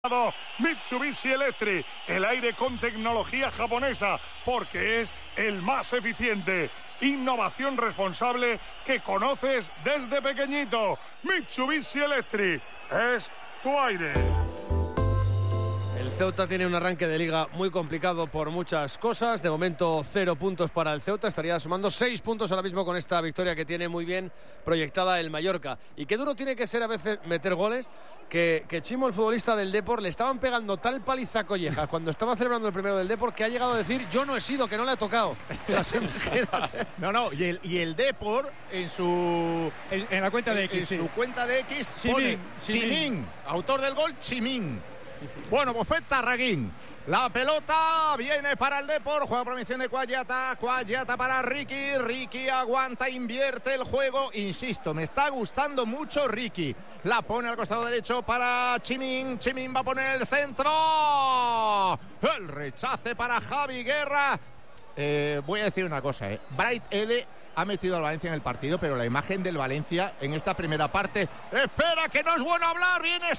Mitsubishi Electric, el aire con tecnología japonesa, porque es el más eficiente. Innovación responsable que conoces desde pequeñito. Mitsubishi Electric es tu aire. El Ceuta tiene un arranque de liga muy complicado por muchas cosas. De momento 0 puntos para el Ceuta. Estaría sumando 6 puntos ahora mismo con esta victoria que tiene muy bien proyectada el Mallorca. Y qué duro tiene que ser a veces meter goles, que Chimo, el futbolista del Depor, le estaban pegando tal paliza a Collejas cuando estaba celebrando el primero del Depor que ha llegado a decir: yo no he sido, que no le ha tocado. No, y el Depor en la cuenta de X, en su cuenta de X pone Chimín, autor del gol, Chimín. Bueno, Bofet Tarraguín. La pelota viene para el Depor. Juega por mención de Cuagliata. Cuagliata para Ricky. Ricky aguanta, invierte el juego. Insisto, me está gustando mucho Ricky. La pone al costado derecho para Chimín. Chimín va a poner el centro. El rechace para Javi Guerra. Voy a decir una cosa. Bright Ede ha metido al Valencia en el partido, pero la imagen del Valencia en esta primera parte. ¡Espera, que no es bueno hablar! ¡Viene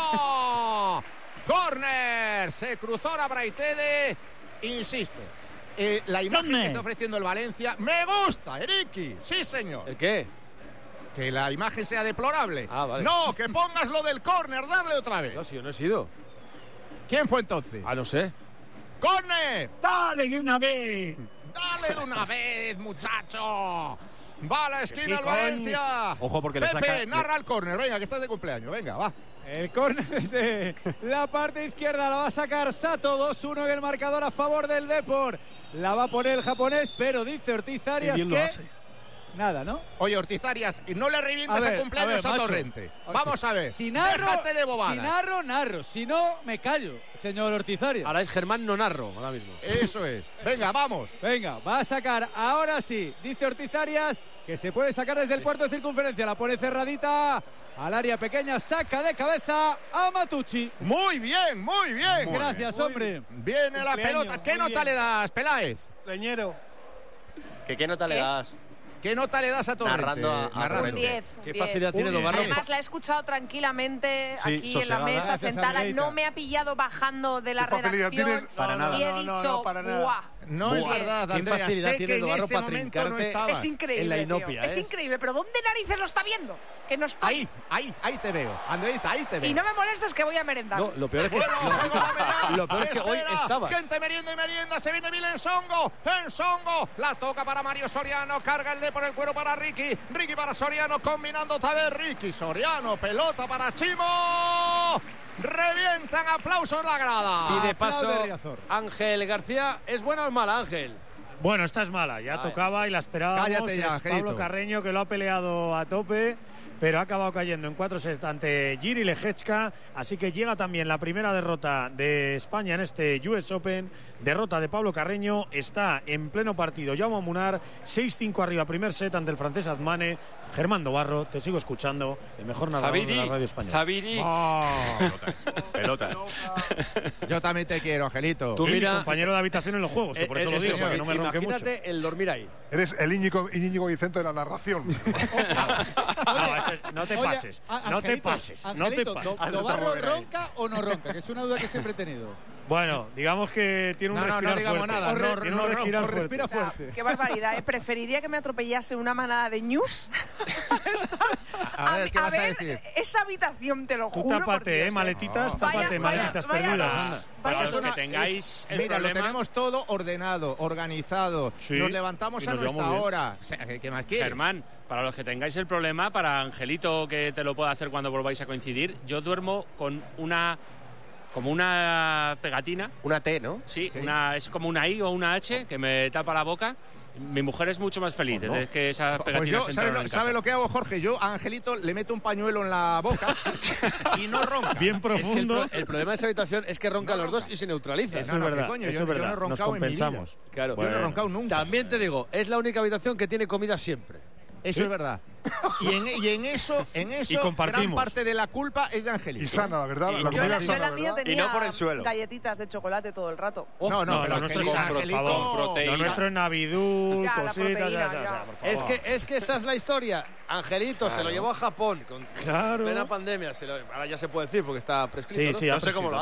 Sato! ¡Corner! Se cruzó ahora Braitede. Insisto, la imagen que está ofreciendo el Valencia me gusta, Eriki. Sí, señor. ¿El qué? Que la imagen sea deplorable. Vale. No, que pongas lo del córner, darle otra vez. No, si yo no he sido. ¿Quién fue entonces? No sé. ¡Córner! ¡Dale de una vez! ¡Dale de una vez, muchacho! Va a la esquina el Valencia. Ojo, porque Pepe, le saca... narra el córner. Venga, que estás de cumpleaños. Venga, va. El córner de la parte izquierda la va a sacar Sato. 2-1 en el marcador a favor del Depor. La va a poner el japonés, pero dice Ortiz Arias que... nada, ¿no? Oye, Ortiz Arias, no le revientes el cumpleaños a Torrente. Vamos a ver. Si narro, déjate de bobadas. Si narro. Si no, me callo, señor Ortiz Arias. Ahora es Germán no narro, ahora mismo. Eso es. Venga, vamos. Venga, va a sacar ahora sí. Dice Ortiz Arias que se puede sacar desde el cuarto de circunferencia. La pone cerradita al área pequeña. Saca de cabeza a Matucci. Muy bien, muy bien. Gracias, hombre. Viene la pelota. ¿Qué nota le das, Peláez? Leñero. ¿Qué nota le das? ¿Qué nota le das a Torrente? Narrando. Un 10. Qué facilidad tiene Lobarro. Además la he escuchado tranquilamente aquí en la mesa, sentada. No me ha pillado bajando de la redacción. Para nada. Y he dicho, ¡guau! No es verdad, Andrea. Sé que en ese momento no estabas. Es increíble, en la inopia, es increíble. Pero ¿dónde narices lo está viendo? Que no está. Ahí te veo. Andreita, ahí te veo. Y no me molestes que voy a merendar. No, lo peor es que, lo peor es que hoy estaba. Gente merienda. Se viene bien Ensongo. La toca para Mario Soriano. Carga el de por el cuero para Ricky. Ricky para Soriano. Combinando otra vez Ricky. Soriano. Pelota para Chimo. Revientan aplausos la grada. Y de paso, Ángel García, ¿es buena o es mala, Ángel? Bueno, esta es mala, ya tocaba y la esperábamos. Cállate ya, Pablo Carreño, que lo ha peleado a tope, pero ha acabado cayendo en 4 sets ante Jiri Leječka, así que llega también la primera derrota de España en este US Open, derrota de Pablo Carreño. Está en pleno partido Jaume Munar, 6-5 arriba, primer set ante el francés Admane. Germán Dobarro, te sigo escuchando, el mejor narrador de la radio española. Zabiri. Pelota. Yo también te quiero, Angelito. Tú mira, compañero de habitación en los juegos, que por eso lo digo, para que no me ronque mucho. Imagínate el dormir ahí. Eres el Íñigo Vicente de la narración. No te pases. ¿Dobarro ronca o no ronca? Que es una duda que siempre he tenido. Bueno, digamos que tiene un respirar digamos fuerte. Nada. Respira fuerte. Qué barbaridad, Preferiría que me atropellase una manada de ñus. A ver, ¿qué vas a decir? Esa habitación, te lo Tú juro. tápate, maletitas, tápate, maletitas perdidas. Para los que tengáis el mira, problema... lo tenemos todo ordenado, organizado. Sí, nos levantamos a nuestra hora. O sea, ¿qué más quieres? Germán, para los que tengáis el problema, para Angelito, que te lo pueda hacer cuando volváis a coincidir, yo duermo con como una pegatina. Una T, ¿no? Sí. Es como una I o una H que me tapa la boca. Mi mujer es mucho más feliz desde que esas pegatinas entraron en casa. ¿Sabe lo que hago, Jorge? Yo a Angelito le meto un pañuelo en la boca y no ronca. Bien profundo. Es que el problema de esa habitación es que roncan los dos y se neutraliza. Eso es verdad. Coño, eso yo es verdad. no he roncado Nos compensamos. Claro. Yo no he roncado nunca. También te digo, es la única habitación que tiene comida siempre. Eso es verdad. Y en eso gran parte de la culpa es de Angelito. Y sana, la verdad. Yo la mía tenía y no por el suelo. galletitas de chocolate todo el rato. No, pero lo nuestro es Angelito. Lo nuestro es Navidul, cositas. Es que esa es la historia. Angelito se lo llevó a Japón con plena pandemia. Ahora ya se puede decir porque está prescrito. Sí, no sé cómo lo